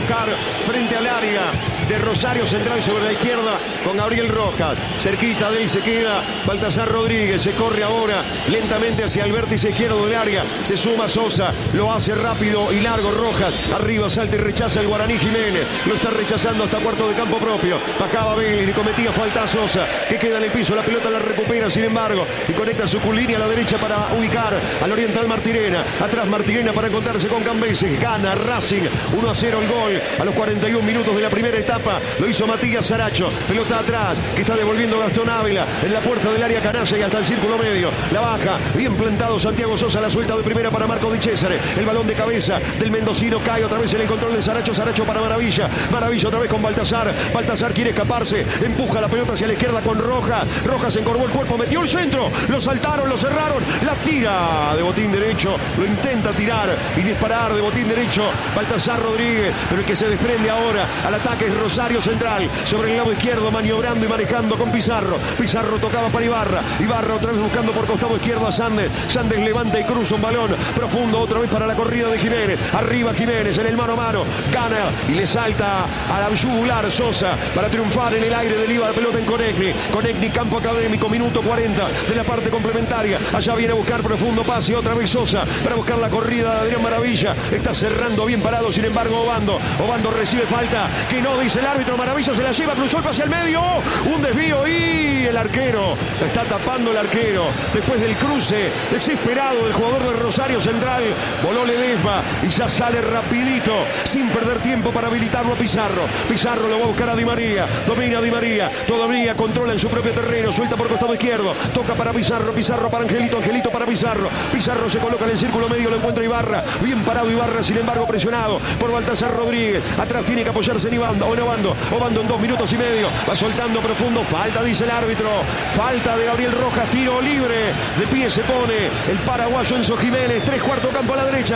buscar frente al área de Rosario Central sobre la izquierda con Gabriel Rojas. Cerquita de él se queda Baltasar Rodríguez. Se corre ahora lentamente hacia el vértice izquierdo del área. Se suma Sosa. Lo hace rápido y largo Rojas. Arriba salta y rechaza el Guaraní Jiménez. Lo está rechazando hasta cuarto de campo propio. Bajaba Vélez y cometía falta a Sosa, que queda en el piso. La pelota la recupera, sin embargo, y conecta su culini a la derecha para ubicar al Oriental Martirena. Atrás Martirena para encontrarse con Cambeses. Gana Racing 1-0 el gol a los 41 minutos de la primera etapa. Lo hizo Matías Saracho. Pelota atrás que está devolviendo Gastón Ávila en la puerta del área canalla y hasta el círculo medio. La baja, bien plantado Santiago Sosa. La suelta de primera para Marco Di Cesare. El balón de cabeza del mendocino cae otra vez en el control de Saracho. Saracho para Maravilla. Maravilla otra vez con Baltasar. Baltasar quiere escaparse. Empuja la pelota hacia la izquierda con Rojas. Rojas encorvó el cuerpo, metió el centro. Lo saltaron, lo cerraron. La tira de botín derecho. Lo intenta tirar y disparar de botín derecho Baltasar Rodríguez. Pero el que se desprende ahora al ataque es Rosario Central. Sobre el lado izquierdo maniobrando y manejando con Pizarro. Pizarro tocaba para Ibarra. Ibarra otra vez buscando por costado izquierdo a Sandes. Sandes levanta y cruza un balón profundo otra vez para la corrida de Jiménez. Arriba Jiménez en el mano a mano. Gana y le salta a la yugular Sosa para triunfar en el aire del IVA de pelota en Conegni. Conegni, campo académico, minuto 40 de la parte complementaria. Allá viene a buscar profundo pase otra vez Sosa para buscar la corrida de Adrián Maravilla. Está cerrando bien parado, sin embargo Obando. Obando recibe falta que no dice el árbitro. Maravilla se la lleva, cruzó el pase al medio. Un desvío y el arquero. Está tapando el arquero. Después del cruce desesperado del jugador del Rosario Central. Voló Ledesma y ya sale rapidito sin perder tiempo para habilitarlo a Pizarro. Pizarro lo va a buscar a Di María. Domina Di María. Todavía controla en su propio terreno. Suelta por costado izquierdo. Toca para Pizarro. Pizarro para Angelito. Angelito para Pizarro. Pizarro se coloca en el círculo medio. Lo encuentra Ibarra. Bien parado Ibarra. Sin embargo presionado por Baltasar Rodríguez. Atrás tiene que apoyarse en Obando. Obando en 2 minutos y medio. Va soltando profundo. Falta, dice el árbitro. Falta de Gabriel Rojas. Tiro libre. De pie se pone el paraguayo Enzo Jiménez. 3/4 campo a la derecha.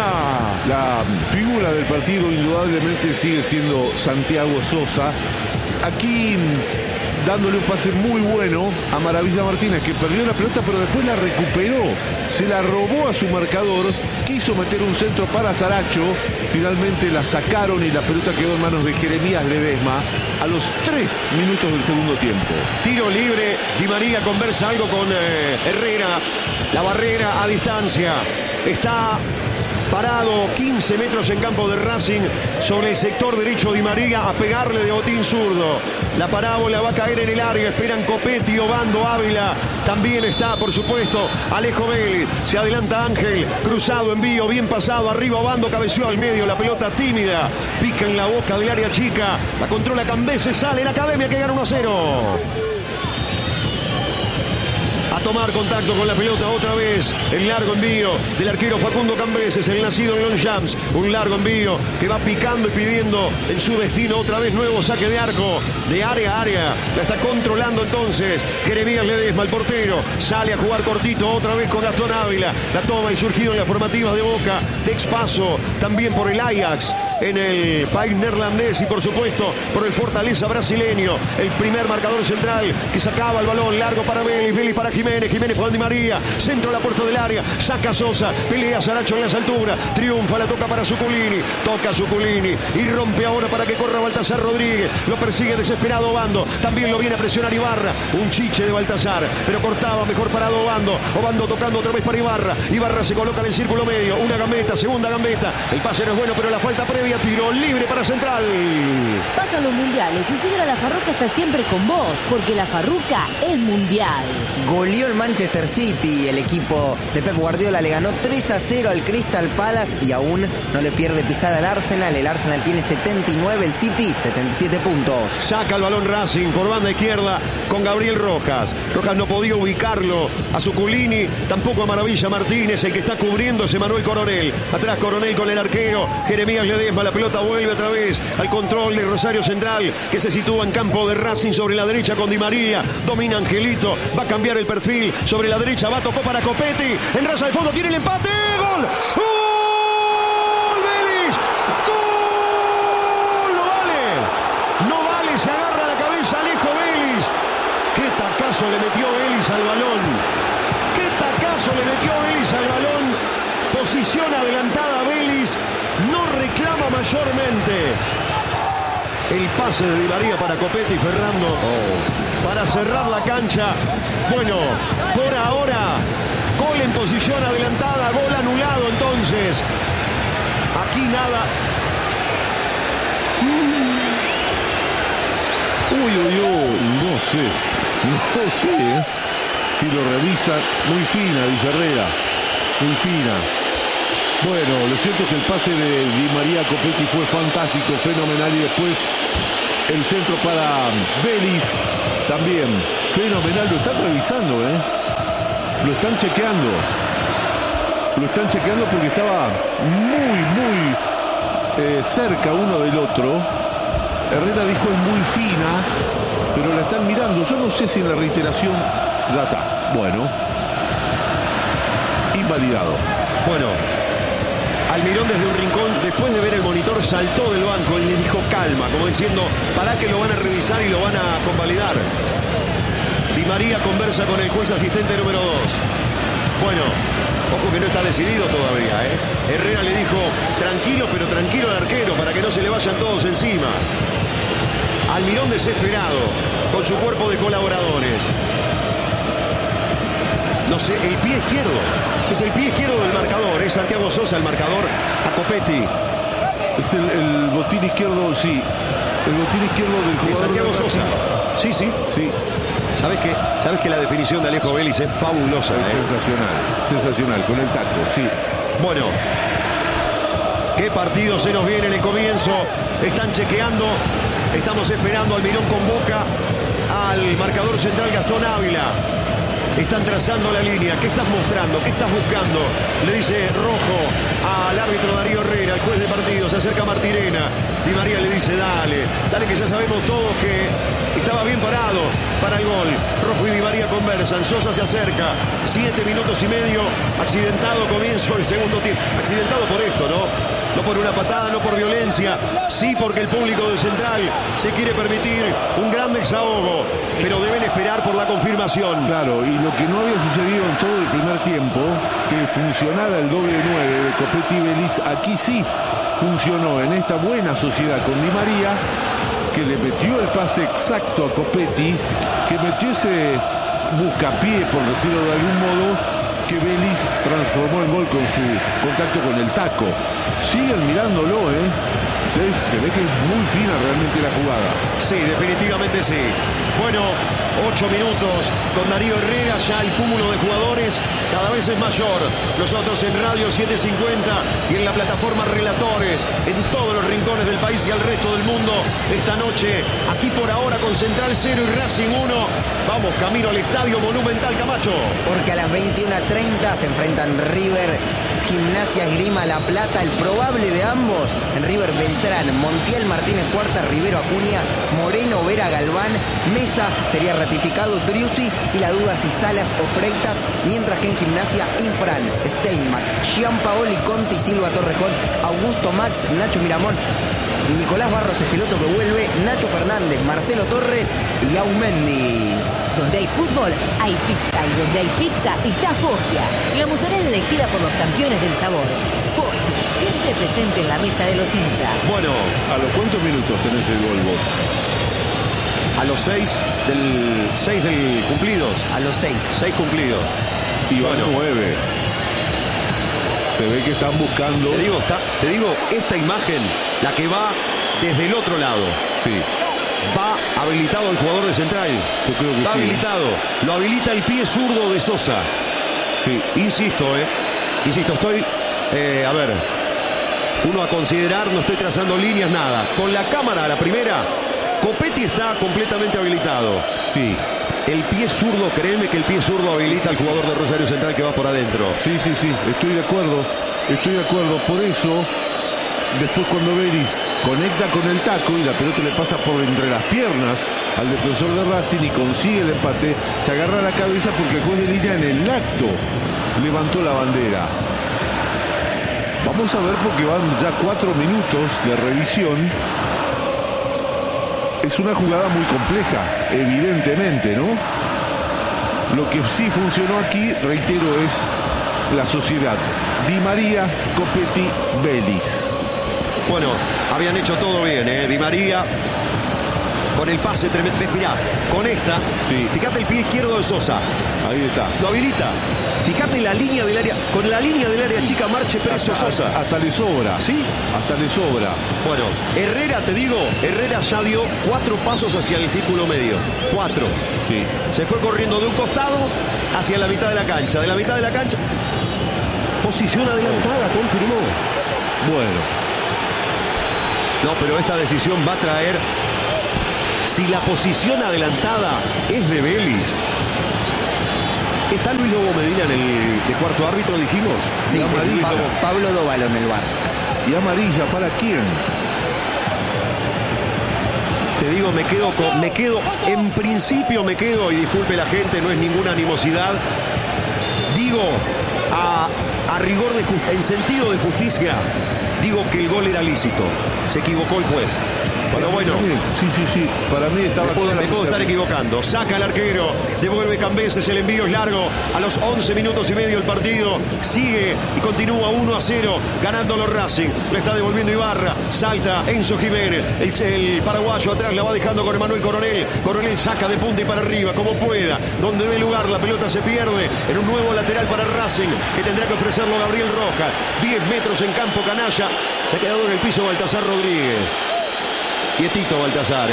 La figura del partido indudablemente sigue siendo Santiago Sosa. Aquí dándole un pase muy bueno a Maravilla Martínez, que perdió la pelota pero después la recuperó, se la robó a su marcador, quiso meter un centro para Saracho, finalmente la sacaron y la pelota quedó en manos de Jeremías Ledesma a los 3 minutos del segundo tiempo. Tiro libre, Di María conversa algo con Herrera, la barrera a distancia, está parado 15 metros en campo de Racing sobre el sector derecho Di María a pegarle de botín zurdo. La parábola va a caer en el área, esperan Copetti, Obando, Ávila. También está, por supuesto, Alejo Vélez. Se adelanta Ángel, cruzado, envío, bien pasado, arriba Obando, cabeció al medio, la pelota tímida, pica en la boca del área chica, la controla Cambeses, sale la Academia que gana 1-0. A tomar contacto con la pelota otra vez. El largo envío del arquero Facundo Cambeses, el nacido en Longchamps. Un largo envío que va picando y pidiendo en su destino otra vez nuevo saque de arco. De área a área. La está controlando entonces Jeremías Ledesma, el portero. Sale a jugar cortito otra vez con Gastón Ávila. La toma y surgido en las formativas de Boca. De expaso también por el Ajax en el país neerlandés y por supuesto por el Fortaleza brasileño. El primer marcador central que sacaba el balón largo para Vélez. Vélez para Jiménez. Jiménez para Di María. Centro a la puerta del área. Saca Sosa. Pelea Saracho en las alturas. Triunfa. La toca para Zuculini. Toca Zuculini. Y rompe ahora para que corra Baltasar Rodríguez. Lo persigue desesperado Obando. También lo viene a presionar Ibarra. Un chiche de Baltasar. Pero cortaba mejor parado Obando. Obando tocando otra vez para Ibarra. Ibarra se coloca en el círculo medio. Una gambeta. Segunda gambeta. El pase no es bueno, pero la falta previa. Tiro libre para Central. Pasan los mundiales y Sidra La Farruca está siempre con vos. Porque La Farruca es mundial. Goleó el Manchester City, el equipo de Pep Guardiola le ganó 3-0 al Crystal Palace y aún no le pierde pisada al Arsenal. El Arsenal tiene 79, el City 77 puntos. Saca el balón Racing por banda izquierda con Gabriel Rojas. Rojas no podía ubicarlo a Zuculini, tampoco a Maravilla Martínez, el que está cubriendo es Emanuel Coronel. Atrás Coronel con el arquero Jeremías Ledesma. La pelota vuelve otra vez al control de Rosario Central, que se sitúa en campo de Racing sobre la derecha con Di María. Domina Angelito, va a cambiar el perfil sobre la derecha, va, tocó para Copetti, en raza de fondo, tiene el empate, ¡gol! ¡Gol! ¡Vélez! ¡Gol! ¡No vale! ¡No vale! Se agarra la cabeza Alejo Vélez. ¡Qué tacazo le metió Vélez al balón! ¡Qué tacazo le metió Vélez al balón! Posición adelantada Vélez, no reclama mayormente. El pase de Di María para Copetti, Fernando, para cerrar la cancha. Bueno, por ahora, gol en posición adelantada, gol anulado entonces. Aquí nada. No sé. Si lo revisa, muy fina, dice Herrera. Muy fina. Bueno, lo cierto es que el pase de Di María a Copetti fue fantástico, fenomenal. Y después el centro para Vélez, también fenomenal. Lo están revisando, lo están chequeando. Lo están chequeando porque estaba muy cerca uno del otro. Herrera dijo es muy fina, pero la están mirando. Yo no sé si en la reiteración ya está. Bueno, invalidado. Bueno, Almirón desde un rincón, después de ver el monitor, saltó del banco y le dijo calma, como diciendo, para que lo van a revisar y lo van a convalidar. Di María conversa con el juez asistente número 2. Bueno, ojo que no está decidido todavía, Herrera le dijo, tranquilo, pero tranquilo al arquero, para que no se le vayan todos encima. Almirón desesperado, con su cuerpo de colaboradores. No sé, el pie izquierdo. Es el pie izquierdo del marcador. Es Santiago Sosa el marcador a Copetti. Es el botín izquierdo, sí. El botín izquierdo del jugador. Es Santiago Sosa. Sí. ¿Sabes que la definición de Alejo Vélez es fabulosa? Es sensacional, con el taco, sí. Bueno, qué partido se nos viene en el comienzo. Están chequeando. Estamos esperando. Almirón convoca al marcador central Gastón Ávila. Están trazando la línea. ¿Qué estás mostrando? ¿Qué estás buscando? Le dice rojo al árbitro Darío Herrera, el juez de partido. Se acerca Martirena. Di María le dice, dale que ya sabemos todos que estaba bien parado para el gol. Rojo y Di María conversan. Sosa se acerca. 7 minutos y medio. Accidentado comienzo el segundo tiempo. Accidentado por esto, ¿no? No por una patada, no por violencia. Sí porque el público de Central se quiere permitir un gran desahogo. Pero deben esperar por la confirmación. Claro, y lo que no había sucedido en todo el primer tiempo, que funcionara el doble 9 de Copetti y Vélez, aquí sí funcionó en esta buena sociedad con Di María, que le metió el pase exacto a Copetti, que metió ese buscapié, por decirlo de algún modo, que Vélez transformó en gol con su contacto con el taco. Siguen mirándolo, se ve que es muy fina realmente la jugada. Sí, definitivamente sí. Bueno, 8 minutos con Darío Herrera, ya el cúmulo de jugadores cada vez es mayor. Nosotros en Radio 750 y en la plataforma Relatores, en todos los rincones del país y al resto del mundo, esta noche, aquí por ahora con Central 0 y Racing 1, vamos camino al Estadio Monumental Camacho. Porque a las 21:30 se enfrentan River, Gimnasia Esgrima La Plata, el probable de ambos, en River Beltrán, Montiel, Martínez Cuarta, Rivero Acuña, Moreno, Vera, Galván, Mesa, sería ratificado Driussi, y la duda si Salas o Freitas, mientras que en Gimnasia Infran, Steinmack, Gianpaoli, Conti, Silva, Torrejón, Augusto Max, Nacho Miramón, Nicolás Barros Esqueloto que vuelve, Nacho Fernández, Marcelo Torres y Aumendi. Donde hay fútbol, hay pizza. Y donde hay pizza, está Foggia. La mozzarella elegida por los campeones del sabor. Foggia, siempre presente en la mesa de los hinchas. Bueno, ¿A los cuántos minutos tenés el gol vos? a los 6 del cumplidos. A los 6. 6 cumplidos. Y van Bueno. 9. Se ve que están buscando. Te digo, esta imagen, la que va desde el otro lado. Sí. Va habilitado el jugador de Central. Yo creo que va sí. habilitado. Lo habilita el pie zurdo de Sosa. Sí. Insisto, estoy, a ver, uno a considerar, no estoy trazando líneas, nada. Con la cámara a la primera, Copetti está completamente habilitado. Sí. El pie zurdo, créeme que el pie zurdo habilita al jugador de Rosario Central que va por adentro. Sí. Estoy de acuerdo. Por eso, después cuando Vélez conecta con el taco y la pelota le pasa por entre las piernas al defensor de Racing y consigue el empate, se agarra la cabeza porque el juez de línea en el acto levantó la bandera. Vamos a ver porque van ya 4 minutos de revisión. Es una jugada muy compleja, evidentemente, ¿no? Lo que sí funcionó aquí, reitero, es la sociedad. Di María, Copetti, Vélez. Bueno, Habían hecho todo bien, Di María con el pase tremendo. Mirá, con esta, sí. Fíjate el pie izquierdo de Sosa. Ahí está. Lo habilita. Fíjate la línea del área. Con la línea del área chica marche preso Sosa. Hasta le sobra. ¿Sí? Hasta le sobra. Bueno, Herrera, te digo, Herrera ya dio 4 pasos hacia el círculo medio. 4. Sí. Se fue corriendo de un costado hacia la mitad de la cancha. De la mitad de la cancha. Posición adelantada, confirmó. Bueno. No, pero esta decisión va a traer. Si la posición adelantada es de Vélez. ¿Está Luis Lobo Medina en el de cuarto árbitro, dijimos? Sí, Pablo Dóvalo en el bar. ¿Y amarilla para quién? Te digo, en principio me quedo, y disculpe la gente, no es ninguna animosidad. Digo, a rigor en sentido de justicia, digo que el gol era lícito. Se equivocó el juez. Pero bueno, sí. Para mí estaba. Me puedo estar equivocando. Saca el arquero, devuelve Cambeses, el envío es largo. A los 11 minutos y medio el partido sigue y continúa 1-0, ganando los Racing. Le está devolviendo Ibarra, salta Enzo Jiménez, el paraguayo atrás la va dejando con Emanuel Coronel. Coronel saca de punta y para arriba, como pueda. Donde dé lugar, la pelota se pierde en un nuevo lateral para Racing, que tendrá que ofrecerlo Gabriel Rojas. 10 metros en campo canalla. Se ha quedado en el piso Baltasar Rodríguez. Quietito Baltasar,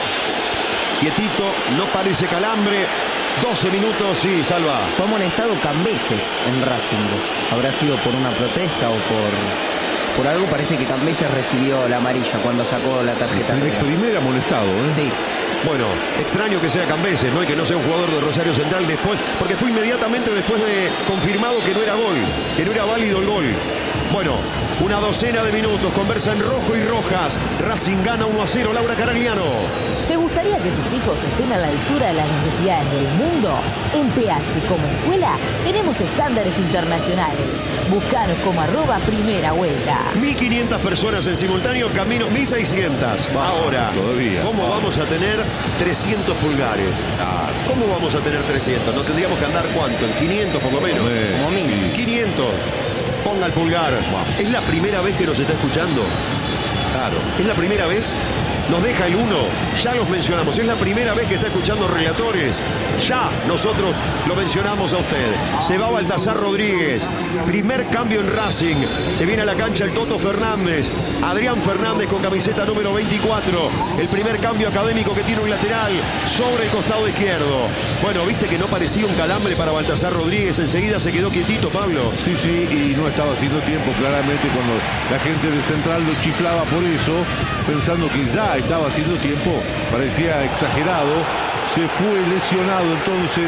quietito, no parece calambre. 12 minutos, sí, Salva. Fue amonestado Cambeses en Racing. Habrá sido por una protesta o por algo. Parece que Cambeses recibió la amarilla cuando sacó la tarjeta. El primer amonestado, Sí. Bueno, extraño que sea Cambeses, ¿no? Y que no sea un jugador de Rosario Central después, porque fue inmediatamente después de confirmado que no era gol, que no era válido el gol. Bueno, una docena de minutos, conversan Rojo y Rojas. Racing gana 1-0, Laura Caragliano. ¿Te gustaría que tus hijos estén a la altura de las necesidades del mundo? En PH como escuela tenemos estándares internacionales. Búscanos como @primerahuelga. 1.500 personas en simultáneo, camino 1.600. Ahora, todavía. ¿Cómo vamos a tener 300 pulgares? ¿Cómo vamos a tener 300? ¿No tendríamos que andar cuánto? ¿En 500 por lo menos? Como mínimo. 500. Ponga el pulgar. ¿Es la primera vez que nos está escuchando? Claro. ¿Es la primera vez? Nos deja el 1, ya los mencionamos. Es la primera vez que está escuchando Relatores. Ya nosotros lo mencionamos a usted. Se va Baltasar Rodríguez. Primer cambio en Racing. Se viene a la cancha el Toto Fernández. Adrián Fernández con camiseta número 24. El primer cambio académico que tiene un lateral sobre el costado izquierdo. Bueno, viste que no parecía un calambre para Baltasar Rodríguez. Enseguida se quedó quietito, Pablo. Sí, y no estaba haciendo tiempo claramente cuando la gente de Central lo chiflaba por eso, pensando que ya estaba haciendo tiempo, parecía exagerado. Se fue lesionado entonces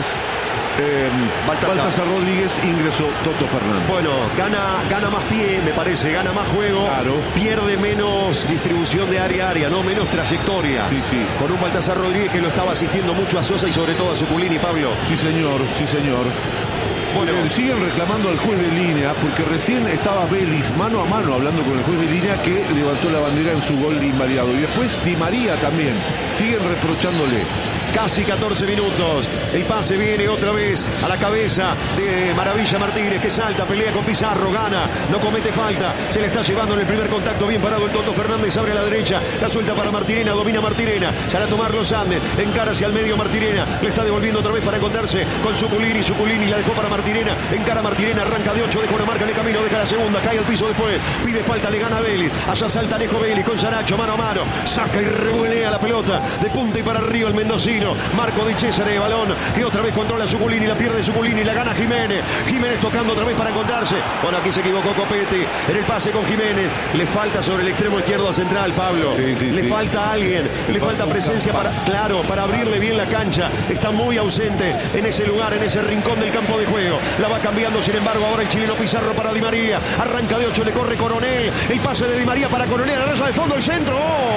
Baltasar Rodríguez, ingresó Toto Fernández. Bueno, gana más pie, me parece, gana más juego, claro. Pierde menos distribución de área a área, ¿no? Menos trayectoria. Sí. Con un Baltasar Rodríguez que lo estaba asistiendo mucho a Sosa y sobre todo a Zuculini, Pablo. Sí, señor. Bueno, siguen reclamando al juez de línea porque recién estaba Vélez mano a mano hablando con el juez de línea que levantó la bandera en su gol invalidado. Y después Di María también. Siguen reprochándole. Casi 14 minutos. El pase viene otra vez a la cabeza de Maravilla Martínez, que salta, pelea con Pizarro, gana, no comete falta. Se le está llevando en el primer contacto. Bien parado el Toto Fernández, abre a la derecha. La suelta para Martirena, domina Martirena. Sale a tomar los Andes. Encara hacia el medio Martirena. Le está devolviendo otra vez para encontrarse con Zuculini. Zuculini la dejó para Martirena. Encara Martirena, arranca de 8, deja una marca en el camino, deja la segunda, cae al piso después. Pide falta, le gana a Vélez. Allá salta Alejo Vélez con Saracho, mano a mano. Saca y revolea la pelota de punta y para arriba el mendocino. Marco Di Cesare, balón que otra vez controla Zuculini, la pierde Zuculini, la gana Jiménez. Jiménez tocando otra vez para encontrarse. Bueno, aquí se equivocó Copetti en el pase con Jiménez. Le falta sobre el extremo izquierdo a Central, Pablo. Le falta alguien, le falta presencia para abrirle bien la cancha. Está muy ausente en ese lugar, en ese rincón del campo de juego. La va cambiando, sin embargo, ahora el chileno Pizarro para Di María. Arranca de 8, le corre Coronel. El pase de Di María para Coronel, a la raya de fondo, el centro.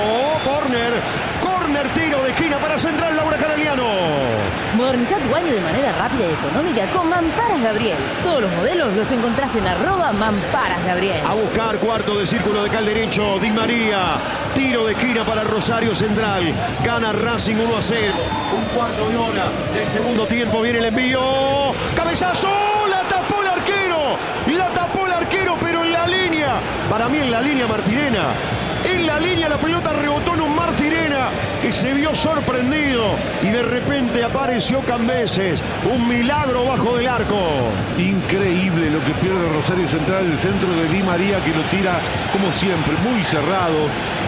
Corner, tiro de esquina para Central, Laura Caragliano. Moderniza tu baño de manera rápida y económica con Mamparas Gabriel. Todos los modelos los encontrás en @Mamparas Gabriel. A buscar cuarto de círculo de cal derecho, Di María. Tiro de esquina para Rosario Central. Gana Racing 1-0. Un cuarto de hora del segundo tiempo. Viene el envío. ¡Cabezazo! ¡La tapó el arquero! Pero en la línea. Para mí en la línea Martirena. en la línea, la pelota rebotó en un Martirena que se vio sorprendido y de repente apareció Cambeses, un milagro bajo del arco. Increíble lo que pierde Rosario Central, el centro de Di María, que lo tira como siempre, muy cerrado,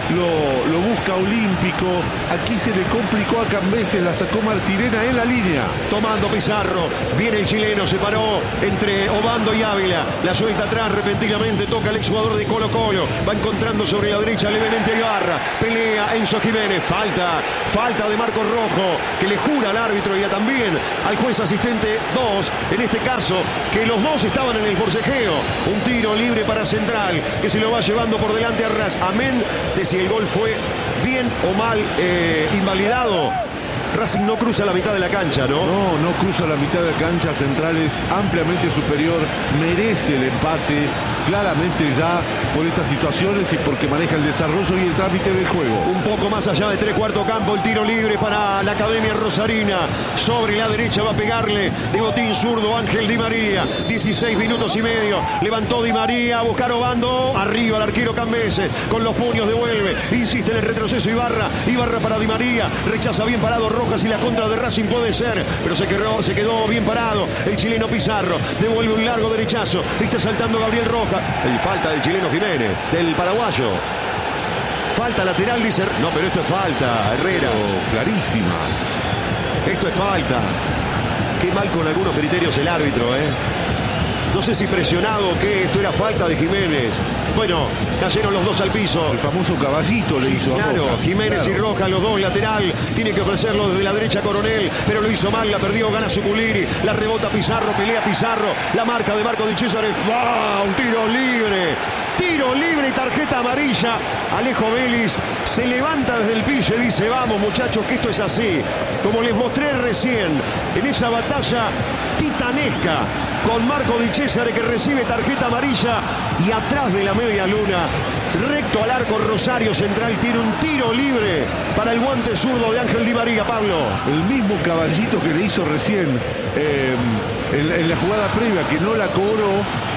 lo busca Olímpico. Aquí se le complicó a Cambeses, la sacó Martirena en la línea. Tomando Pizarro, viene el chileno, se paró entre Obando y Ávila, la suelta atrás repentinamente, toca el exjugador de Colo Colo, va encontrando sobre la derecha levemente a Ibarra, pelea Enzo Jiménez, falta de Marcos Rojo, que le jura al árbitro y también al juez asistente 2, en este caso, que los dos estaban en el forcejeo. Un tiro libre para Central, que se lo va llevando por delante a Ras, amén de si el gol fue bien o mal invalidado. Racing no cruza la mitad de la cancha, ¿no? No cruza la mitad de la cancha. Central es ampliamente superior, merece el empate, claramente ya por estas situaciones y porque maneja el desarrollo y el trámite del juego. Un poco más allá de 3/4 campo, el tiro libre para la Academia Rosarina. Sobre la derecha va a pegarle de botín zurdo Ángel Di María. 16 minutos y medio. Levantó Di María a buscar Obando. Arriba el arquero Cambeses. Con los puños devuelve. Insiste en el retroceso Ibarra. Ibarra para Di María. Rechaza bien parado Rojas y la contra de Racing puede ser. Pero se quedó bien parado el chileno Pizarro. Devuelve un largo derechazo. Está saltando Gabriel Rojas. Y falta del chileno Jiménez, del paraguayo. Falta lateral, dice. No, pero esto es falta, Herrera. Clarísima. Esto es falta. Qué mal con algunos criterios el árbitro, ¿eh? No sé si presionado o qué, esto era falta de Jiménez. Bueno, cayeron los dos al piso. El famoso caballito le hizo a Claro, Rojas. Jiménez Claro. y Rojas, los dos lateral. Tiene que ofrecerlo desde la derecha Coronel, pero lo hizo mal, la perdió, gana Suculini. La rebota Pizarro, pelea Pizarro. La marca de Marco Di Cesare. Un tiro libre. Tiro libre y tarjeta amarilla. Alejo Vélez se levanta desde el piso y dice: vamos muchachos, que esto es así. Como les mostré recién, en esa batalla titanesca con Marco Di Cesare, que recibe tarjeta amarilla, y atrás de la media luna, recto al arco, Rosario Central tiene un tiro libre para el guante zurdo de Ángel Di María. Pablo, el mismo caballito que le hizo recién en la jugada previa, que no la cobró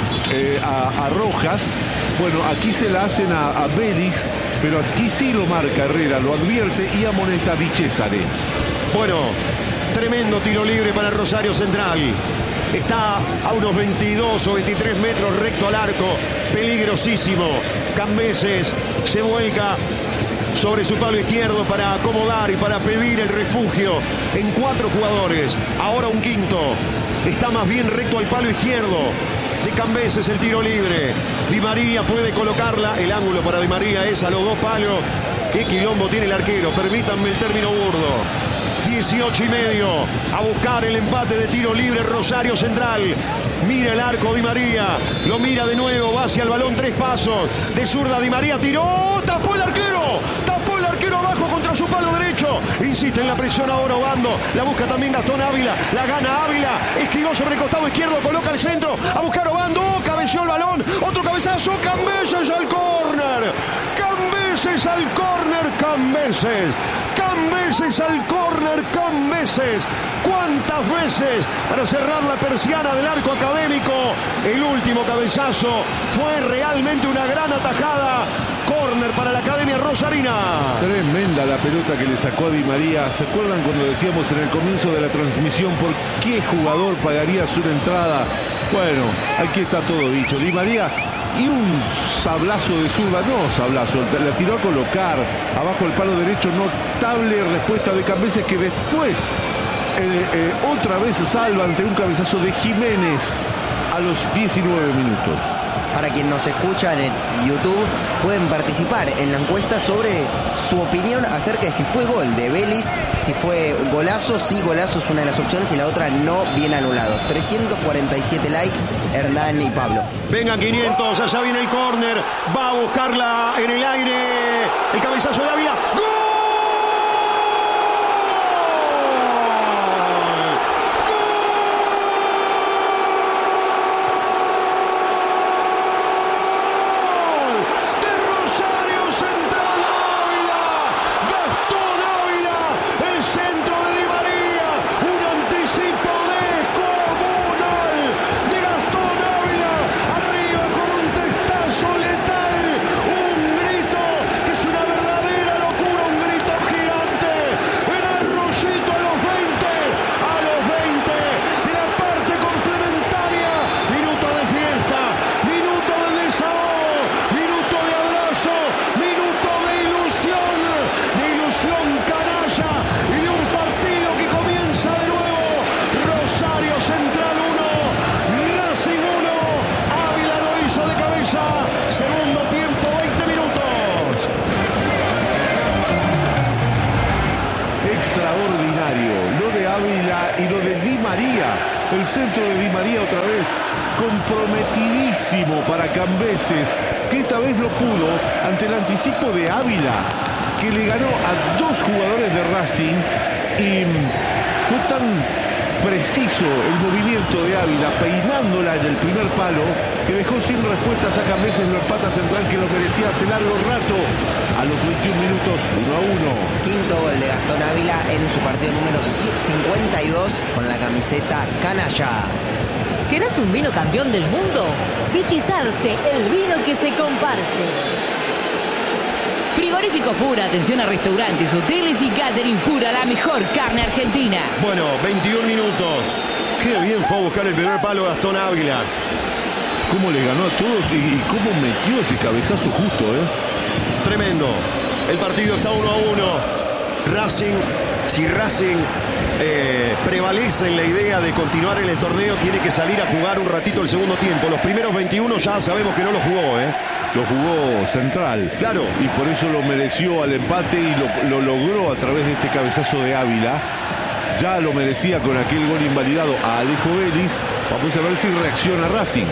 a Rojas. Bueno, aquí se la hacen a Vélez, pero aquí sí lo marca Herrera, lo advierte y amonesta a Di Cesare. bueno, tremendo tiro libre para Rosario Central. Está a unos 22 o 23 metros recto al arco. Peligrosísimo. Cambeses se vuelca sobre su palo izquierdo para acomodar y para pedir el refugio en 4 jugadores. Ahora un quinto. Está más bien recto al palo izquierdo de Cambeses el tiro libre. Di María puede colocarla. El ángulo para Di María es a los 2 palos. Qué quilombo tiene el arquero. Permítanme el término burdo. 18 y medio, a buscar el empate de tiro libre Rosario Central. Mira el arco Di María, lo mira de nuevo, va hacia el balón, 3 pasos, de zurda Di María, tiró, tapó el arquero abajo contra su palo derecho, insiste en la presión ahora Obando, la busca también Gastón Ávila, la gana Ávila, esquivó sobre el costado izquierdo, coloca el centro, a buscar Obando, cabeció el balón, otro cabezazo, Cambeses al córner, Cambeses al córner, Cambeses al córner, Cambeses. ¿Cuántas veces para cerrar la persiana del arco académico? El último cabezazo fue realmente una gran atajada. Córner para la Academia Rosarina. Tremenda la pelota que le sacó a Di María. ¿Se acuerdan cuando decíamos en el comienzo de la transmisión por qué jugador pagaría su entrada? Bueno, aquí está todo dicho. Di María y un sablazo de zurda, no sablazo, la tiró a colocar abajo el palo derecho. Notable respuesta de Cambeses, que después otra vez salva ante un cabezazo de Jiménez a los 19 minutos. Para quien nos escucha en YouTube, pueden participar en la encuesta sobre su opinión acerca de si fue gol de Vélez, si fue golazo. Sí, golazo es una de las opciones y la otra no, bien anulado. 347 likes, Hernán y Pablo. Venga 500, allá viene el córner, va a buscarla en el aire, el cabezazo de Ávila. ¡Gol! extraordinario. Lo de Ávila y lo de Di María. El centro de Di María otra vez comprometidísimo para Cambeses, que esta vez no pudo ante el anticipo de Ávila, que le ganó a 2 jugadores de Racing, y fue tan preciso el movimiento de Ávila peinándola en el primer palo que dejó sin respuestas a Cambeses. Lo empata Central, que lo merecía hace largo rato. A los 21 minutos, 1-1. Quinto gol de Gastón Ávila en su partido número 52 con la camiseta canalla. ¿Querés un vino campeón del mundo? Vitizarte, el vino que se comparte. Frigorífico Fura, atención a restaurantes, hoteles y catering. Fura, la mejor carne argentina. Bueno, 21 minutos. Qué bien fue a buscar el primer palo Gastón Ávila. Cómo le ganó a todos y cómo metió ese cabezazo justo, Tremendo. El partido está 1-1. Racing, si Racing prevalece en la idea de continuar en el torneo, tiene que salir a jugar un ratito el segundo tiempo. Los primeros 21 ya sabemos que no lo jugó, Lo jugó Central. Claro. Y por eso lo mereció al empate y lo logró a través de este cabezazo de Ávila. Ya lo merecía con aquel gol invalidado a Alejo Vélez. Vamos a ver si reacciona Racing.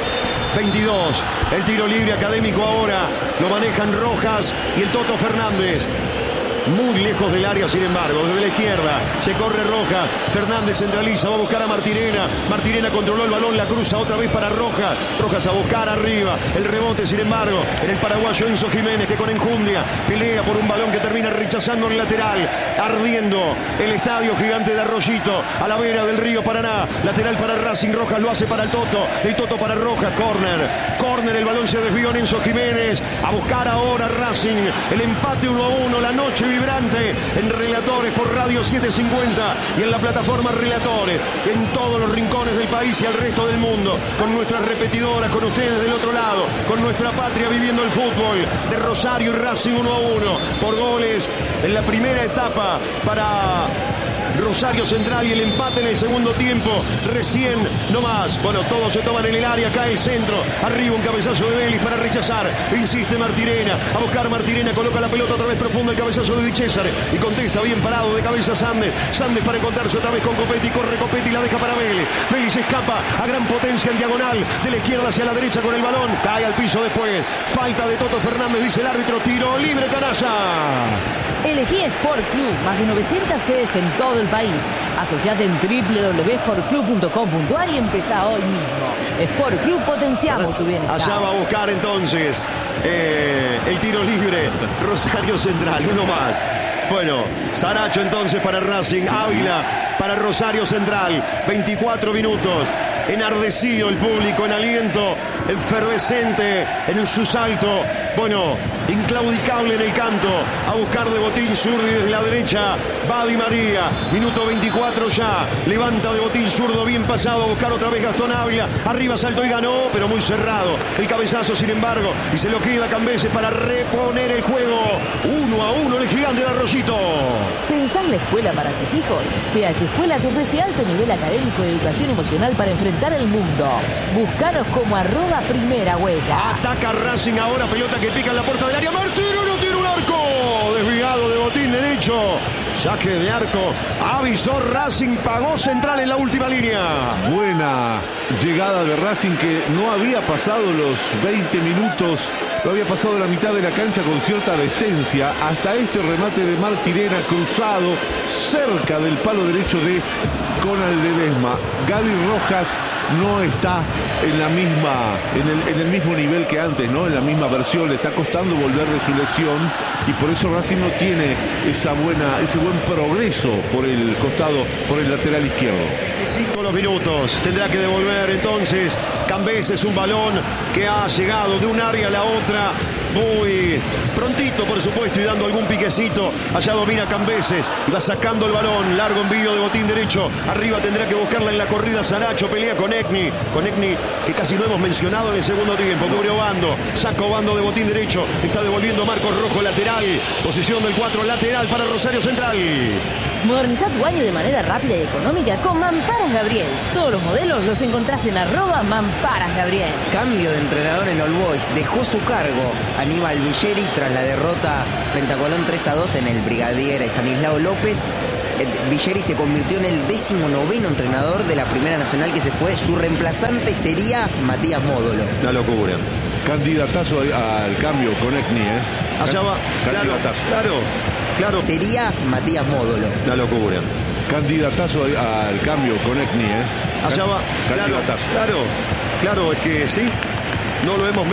22, el tiro libre académico ahora, lo manejan Rojas y el Toto Fernández. Muy lejos del área, sin embargo, desde la izquierda se corre Rojas, Fernández centraliza, va a buscar a Martirena, Martirena controló el balón, la cruza otra vez para Rojas, Rojas a buscar arriba, el rebote, sin embargo, en el paraguayo Enzo Jiménez, que con enjundia pelea por un balón que termina rechazando el lateral, ardiendo el estadio gigante de Arroyito, a la vera del río Paraná, lateral para Racing, Rojas lo hace para el Toto para Rojas, córner, el balón se desvió en Enzo Jiménez, a buscar ahora Racing, el empate 1-1, la noche vibrante en Relatores por Radio 750 y en la plataforma Relatores, en todos los rincones del país y al resto del mundo, con nuestras repetidoras, con ustedes del otro lado, con nuestra patria viviendo el fútbol de Rosario y Racing 1-1 por goles en la primera etapa para Rosario Central y el empate en el segundo tiempo, recién no más. Bueno, todos se toman en el área, cae el centro, arriba un cabezazo de Vélez para rechazar, insiste Martirena, a buscar Martirena, coloca la pelota otra vez profunda, el cabezazo de Di César y contesta bien parado de cabeza Sandes para encontrarse otra vez con Copetti, corre Copetti y la deja para Vélez, Vélez escapa a gran potencia en diagonal, de la izquierda hacia la derecha con el balón, cae al piso después, falta de Toto Fernández, dice el árbitro, tiro libre canalla. Elegí Sport Club, más de 900 sedes en todo el país. Asociate en www.sportclub.com.ar y empezá hoy mismo. Sport Club, potenciamos tu bienestar. Allá va a buscar entonces el tiro libre Rosario Central, uno más. Bueno, Saracho entonces para Racing, Ávila para Rosario Central, 24 minutos. Enardecido el público, en aliento, efervescente en su salto. Bueno, inclaudicable en el canto. A buscar de Botín Zurdi desde la derecha. Va Di María. Minuto 24 ya. Levanta de Botín Zurdo, bien pasado. A buscar otra vez Gastón Ávila. Arriba saltó y ganó, pero muy cerrado. El cabezazo, sin embargo. Y se lo queda Cambeses para reponer el juego. 1-1 el gigante de Arroyito. ¿Pensás la escuela para tus hijos? PH Escuela te ofrece alto nivel académico y educación emocional para enfrentar el mundo. Búscanos como @primerahuella. Ataca Racing ahora, pelota que pica en la puerta del área. Martino no tiene un arco. Desviado de Botín derecho. Saque de arco. Avisó Racing, pagó Central en la última línea. Buena llegada de Racing, que no había pasado los 20 minutos. No había pasado la mitad de la cancha con cierta decencia hasta este remate de Martirena cruzado cerca del palo derecho de Conal Ledesma. Gaby Rojas no está en la misma, en el mismo nivel que antes, ¿no? En la misma versión, le está costando volver de su lesión y por eso Racing no tiene ese buen progreso por el costado, por el lateral izquierdo. 25 los minutos, tendrá que devolver entonces Cambeses un balón que ha llegado de un área a la otra muy prontito, por supuesto, y dando algún piquecito. Allá domina Cambeses y va sacando el balón, largo envío de Botín derecho, arriba tendrá que buscarla en la corrida Saracho, pelea con Egni, que casi no hemos mencionado en el segundo tiempo, cubre Obando, saca Obando de Botín derecho, está devolviendo Marcos Rojo lateral, posición del 4 lateral para Rosario Central. Moderniza tu baño de manera rápida y económica con Mamparas Gabriel. Todos los modelos los encontrás en @Mamparas Gabriel. Cambio de entrenador en All Boys. Dejó su cargo Aníbal Villeri tras la derrota frente a Colón 3-2 en el Brigadier Estanislao López. Villeri se convirtió en el 19º entrenador de la Primera Nacional que se fue. Su reemplazante sería Matías Módolo. Una locura. Candidatazo al cambio con ECNI, Allá va. Candidatazo. Claro. Sería Matías Módolo. Una locura. Candidatazo al cambio con ECNI, Allá va. Candidatazo. Claro, es que sí. No lo hemos